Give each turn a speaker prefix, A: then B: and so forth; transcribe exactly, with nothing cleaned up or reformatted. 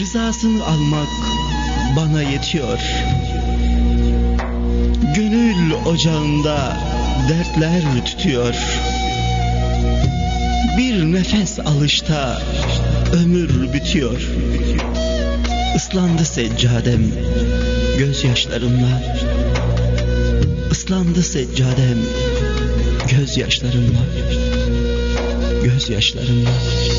A: rızasını almak bana yetiyor. Gönül ocağında dertler tütüyor. Bir nefes alışta ömür bitiyor. Islandı seccadem gözyaşlarımla. Islandı seccadem gözyaşlarımla. Gözyaşlarımla.